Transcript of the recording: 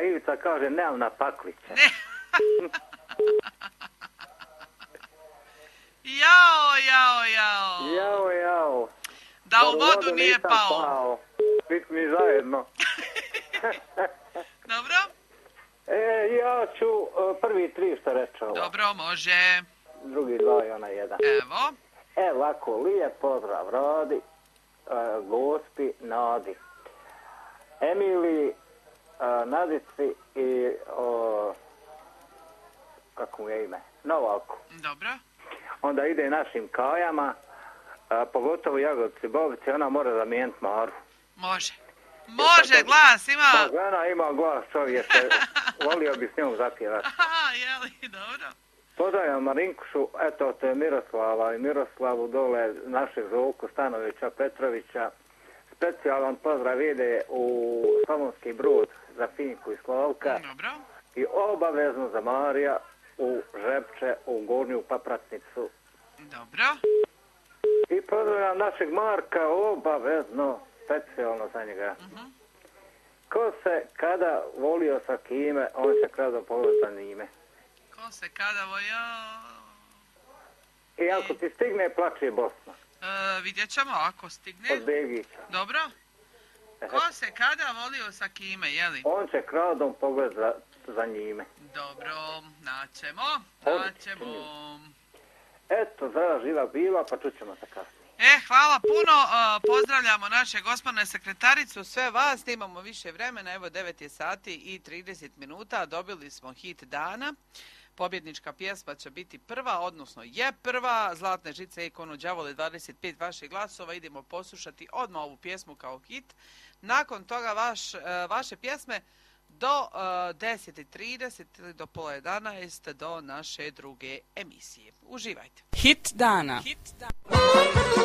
Ivica kaže, nemam na pakliće. Ne. Jao. Jao. Da u vodu nije pao. Bit mi zajedno. Dobro? Ja ću prvi 3 što reče ovo. Dobro, može. Drugi 2 i ona 1. Evo. Ovako, lijep pozdrav Rodi, Gospi, Nadi, Emiliji, Nadici i kako mu je ime? Novaku. Dobro. Onda ide našim kajama, pogotovo Jagodci Bobici, ona mora zamijeniti Maru. Može, glas ima. Žena ima glas, čovječe, volio bi s njom zapjevati. Aha, jeli, dobro. Pozdravljam Marinkušu, eto, to je Miroslava i Miroslavu dole našeg Zolku Stanovića Petrovića. Specijalan pozdrav ide u Slavonski Brod za Finku i Slavka. Dobro. I obavezno za Marija u Žepče, u Gornju Papratnicu. Dobro. I pozdravljam našeg Marka obavezno, specijalno za njega. Ko se kada volio sa kime, on će krado pogledati za njime. Ko se kada volio... I ako ti stigne, plače Bosna. Vidjet ćemo ako stigne. Od Begića. Dobro. Ko se kada volio sa kime, jeli? On će kradom pogled za njime. Dobro, naćemo. Eto, zdrava živa bila, pa čućemo se kasnije. Hvala puno. Pozdravljamo naše gospodine sekretaricu, sve vas. Imamo više vremena, evo 9 je sati i 30 minuta. Dobili smo hit dana. Pobjednička pjesma će biti prva, odnosno je prva. Zlatne žice, ikonu đavole, 25 vaših glasova. Idemo poslušati odmah ovu pjesmu kao hit. Nakon toga vaše pjesme do 10:30 ili do pola 11 do naše druge emisije. Uživajte. Hit dana.